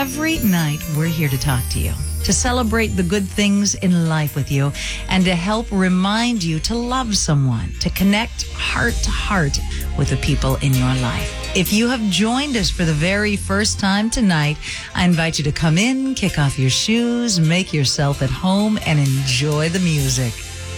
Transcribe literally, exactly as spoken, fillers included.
every night we're here to talk to you, to celebrate the good things in life with you, and to help remind you to love someone, to connect heart to heart with the people in your life. If you have joined us for the very first time tonight, I invite you to come in, kick off your shoes, make yourself at home, and enjoy the music.